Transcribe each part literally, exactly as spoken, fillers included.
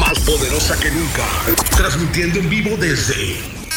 más poderosa que nunca, transmitiendo en vivo desde...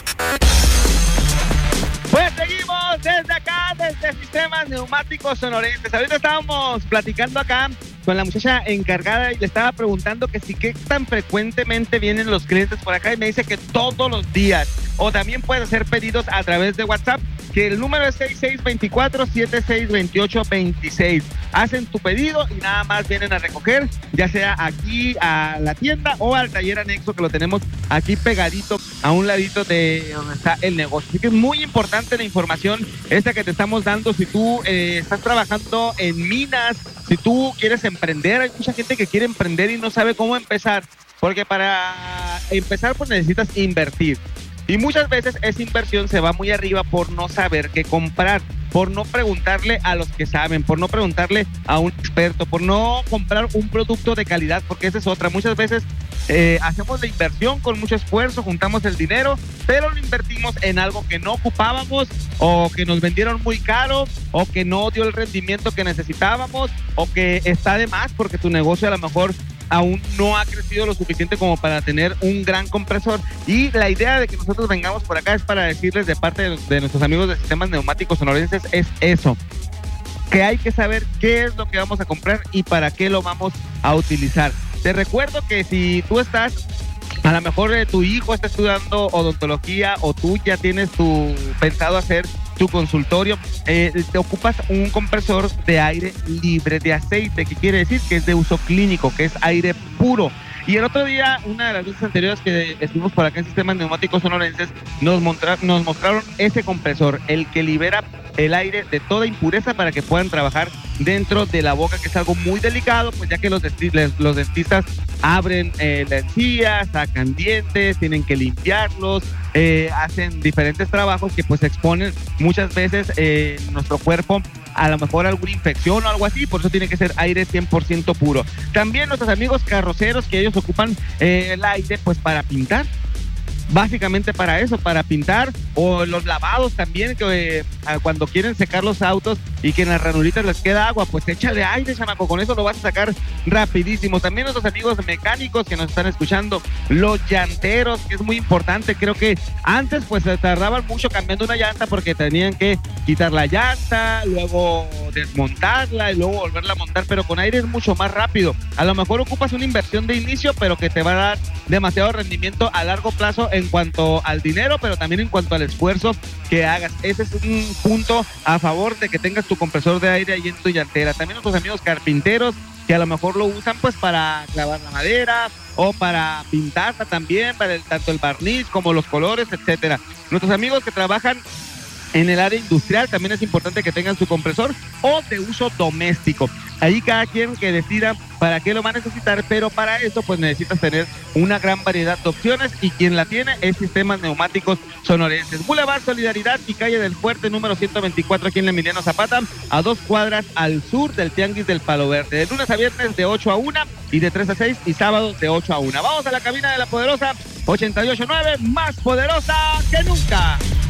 Pues seguimos desde acá, desde Sistemas Neumáticos Sonorenses. Ahorita estábamos platicando acá con la muchacha encargada y le estaba preguntando que si qué tan frecuentemente vienen los clientes por acá, y me dice que todos los días. O también puedes hacer pedidos a través de WhatsApp, que el número es seis seis dos cuatro, siete seis dos ocho dos seis. Hacen tu pedido y nada más vienen a recoger, ya sea aquí a la tienda o al taller anexo, que lo tenemos aquí pegadito a un ladito de donde está el negocio. Así que es muy importante la información esta que te estamos dando. Si tú eh, estás trabajando en minas, si tú quieres emprender, hay mucha gente que quiere emprender y no sabe cómo empezar, porque para empezar pues necesitas invertir. Y muchas veces esa inversión se va muy arriba por no saber qué comprar, por no preguntarle a los que saben, por no preguntarle a un experto, por no comprar un producto de calidad, porque esa es otra. Muchas veces eh, hacemos la inversión con mucho esfuerzo, juntamos el dinero, pero lo invertimos en algo que no ocupábamos, o que nos vendieron muy caro, o que no dio el rendimiento que necesitábamos, o que está de más porque tu negocio a lo mejor aún no ha crecido lo suficiente como para tener un gran compresor. Y la idea de que nosotros vengamos por acá es para decirles de parte de, de nuestros amigos de Sistemas Neumáticos Sonorenses es eso, que hay que saber qué es lo que vamos a comprar y para qué lo vamos a utilizar. Te recuerdo que si tú estás, a lo mejor eh, tu hijo está estudiando odontología, o tú ya tienes tu pensado hacer tu consultorio, eh, te ocupas un compresor de aire libre de aceite, que quiere decir que es de uso clínico, que es aire puro. Y el otro día, una de las veces anteriores que estuvimos por acá en Sistemas Neumáticos Sonorenses, nos, mostra, nos mostraron ese compresor, el que libera el aire de toda impureza para que puedan trabajar dentro de la boca, que es algo muy delicado, pues ya que los, desti- los dentistas abren eh, la encía, sacan dientes, tienen que limpiarlos, eh, hacen diferentes trabajos que pues exponen muchas veces eh, nuestro cuerpo a lo mejor alguna infección o algo así. Por eso tiene que ser aire cien por ciento puro. También nuestros amigos carroceros, que ellos ocupan eh, el aire pues para pintar, básicamente para eso, para pintar, o los lavados también, que eh, cuando quieren secar los autos y que en las ranulitas les queda agua, pues échale aire, chamaco, con eso lo vas a sacar rapidísimo. También nuestros amigos mecánicos que nos están escuchando, los llanteros, que es muy importante. Creo que antes pues se tardaban mucho cambiando una llanta porque tenían que quitar la llanta, luego desmontarla y luego volverla a montar, pero con aire es mucho más rápido. A lo mejor ocupas una inversión de inicio, pero que te va a dar demasiado rendimiento a largo plazo en cuanto al dinero, pero también en cuanto al esfuerzo que hagas. Ese es un punto a favor de que tengas tu compresor de aire ahí en tu llantera. También nuestros amigos carpinteros, que a lo mejor lo usan pues para clavar la madera o para pintarla también, para el, tanto el barniz como los colores, etcétera. Nuestros amigos que trabajan en el área industrial, también es importante que tengan su compresor, o de uso doméstico. Ahí cada quien que decida para qué lo va a necesitar, pero para eso pues necesitas tener una gran variedad de opciones, y quien la tiene es Sistemas Neumáticos Sonorenses. Boulevard Solidaridad y calle del Fuerte número ciento veinticuatro, aquí en la Emiliano Zapata, a dos cuadras al sur del Tianguis del Palo Verde. De lunes a viernes de ocho a una y de tres a seis, y sábados de ocho a una. Vamos a la cabina de la Poderosa ochenta y ocho punto nueve, más poderosa que nunca.